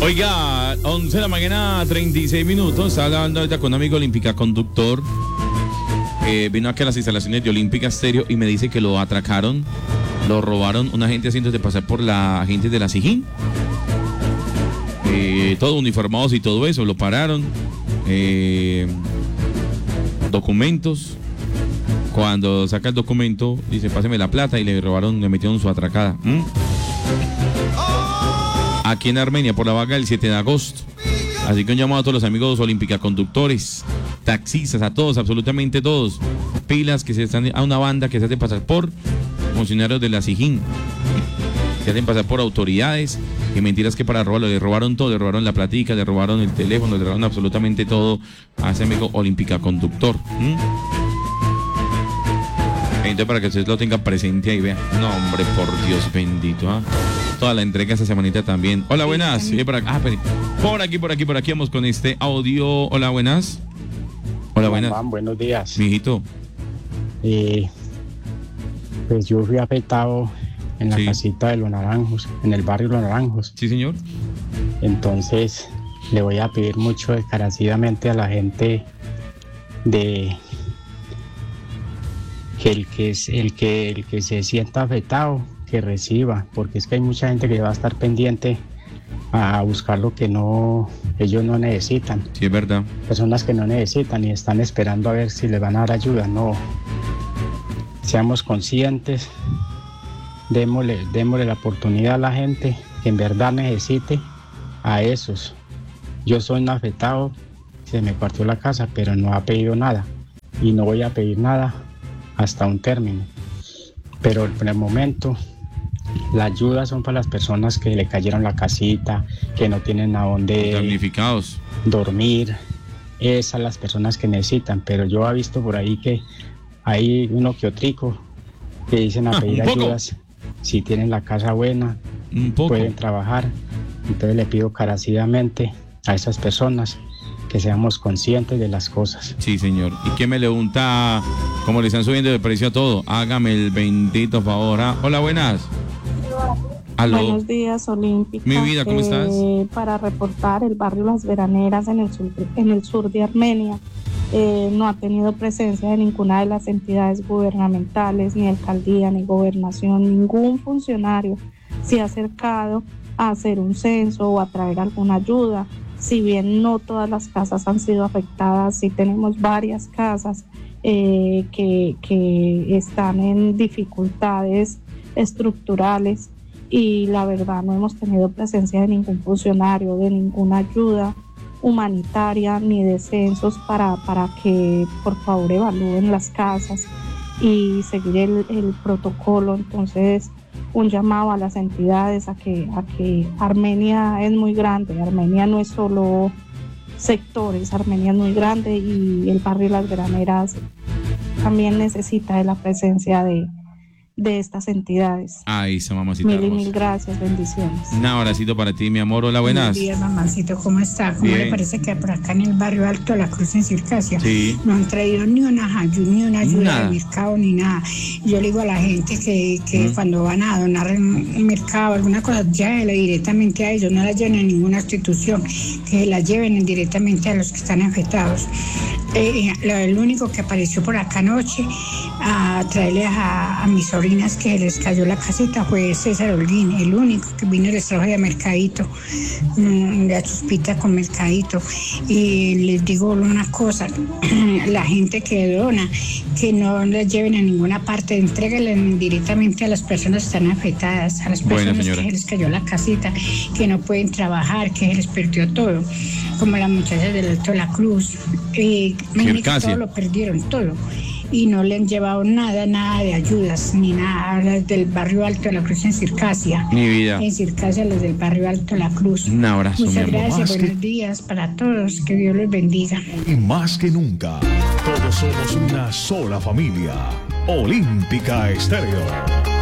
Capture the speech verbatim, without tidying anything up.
Oiga, once de la mañana, treinta y seis minutos. Estaba hablando ahorita con un amigo Olímpica Conductor. Eh, vino aquí a las instalaciones de Olímpica Stereo y me dice que lo atracaron, lo robaron una gente haciéndose pasar por la gente de la SIJÍN. Eh, todos uniformados y todo eso, lo pararon. Eh, documentos. Cuando saca el documento, dice, páseme la plata, y le robaron, le metieron su atracada. ¿Mm? Aquí en Armenia, por la vaga del siete de agosto. Así que un llamado a todos los amigos Olímpica Conductores, taxistas, a todos, absolutamente todos. Pilas que se están a una banda que se hacen pasar por funcionarios de la SIJÍN. Se hacen pasar por autoridades. Y mentiras que para robarlo, le robaron todo, le robaron la platica, le robaron el teléfono, le robaron absolutamente todo a ese amigo Olímpica Conductor. ¿Mm? Entonces, para que ustedes lo tengan presente ahí, vean. No, hombre, por Dios bendito, ¿ah? ¿eh? Toda la entrega esta semanita también. Hola, buenas. Sí, por, aquí. Ah, por aquí, por aquí, por aquí vamos con este audio. Hola, buenas. Hola, buenas. Juan, buenos días. Mijito. Eh, pues yo fui afectado en la sí. casita de Los Naranjos, en el barrio Los Naranjos. Sí, señor. Entonces, le voy a pedir mucho descarecidamente a la gente de... que el que es el que el que se sienta afectado que reciba, porque es que hay mucha gente que va a estar pendiente a buscar lo que no ellos no necesitan. Sí, es verdad. Personas que no necesitan y están esperando a ver si les van a dar ayuda. No, seamos conscientes, démosle, démosle la oportunidad a la gente que en verdad necesite a esos. Yo soy un afectado, se me partió la casa, pero no ha pedido nada y no voy a pedir nada hasta un término, pero en el momento la ayuda son para las personas que le cayeron la casita, que no tienen a dónde damnificados dormir, esas las personas que necesitan. Pero yo he visto por ahí que hay uno que otrico que dicen a ah, pedir ayudas si tienen la casa buena, un poco. Pueden trabajar. Entonces le pido encarecidamente a esas personas que seamos conscientes de las cosas. Sí, señor. ¿Y quién me le unta, como le están subiendo de precio a todo? Hágame el bendito favor. ¿Ah? Hola, buenas. Aló. Buenos días, Olímpica. Mi vida, ¿cómo eh, estás? Para reportar, el barrio Las Veraneras en el sur, en el sur de Armenia eh, no ha tenido presencia de ninguna de las entidades gubernamentales, ni alcaldía, ni gobernación. Ningún funcionario se ha acercado a hacer un censo o a traer alguna ayuda. Si bien no todas las casas han sido afectadas, sí tenemos varias casas eh, que, que están en dificultades estructurales y la verdad no hemos tenido presencia de ningún funcionario, de ninguna ayuda humanitaria ni de censos para, para que por favor evalúen las casas y seguir el, el protocolo. Entonces, un llamado a las entidades a que, a que Armenia es muy grande, Armenia no es solo sectores, Armenia es muy grande y el barrio Las Veraneras también necesita de la presencia de, de estas entidades. Ay, esa mamacita. Mil y mil gracias, bendiciones. Un abracito para ti, mi amor. Hola, buenas. Buenos días, mamacito, ¿cómo está? ¿Cómo Bien. le parece que por acá en el barrio Alto de la Cruz en Circasia sí. no han traído ni una, ni una ayuda nada. de mercado ni nada? Yo le digo a la gente que, que mm. cuando van a donar un mercado, alguna cosa, llévenle directamente a ellos, no la lleven a ninguna institución, que la lleven directamente a los que están afectados. Eh, el único que apareció por acá anoche a traerle a, a mis sobrinas que les cayó la casita fue César Holguín, el único que vino y les trajo de mercadito, mmm, de Chuspita con mercadito. Y les digo una cosa, la gente que dona, que no les lleven a ninguna parte, entréguenle directamente a las personas que están afectadas, a las personas bueno, que les cayó la casita, que no pueden trabajar, que se les perdió todo, como las muchachas del Alto de la Cruz. Eh, todo lo perdieron, todo. Y no le han llevado nada, nada de ayudas, ni nada. Las del barrio Alto de la Cruz en Circasia. Mi vida. En Circasia, los del barrio Alto de la Cruz. Un abrazo, muchas mi amor. gracias, Más buenos que... días para todos. Que Dios los bendiga. Y más que nunca, todos somos una sola familia. Olímpica Estéreo.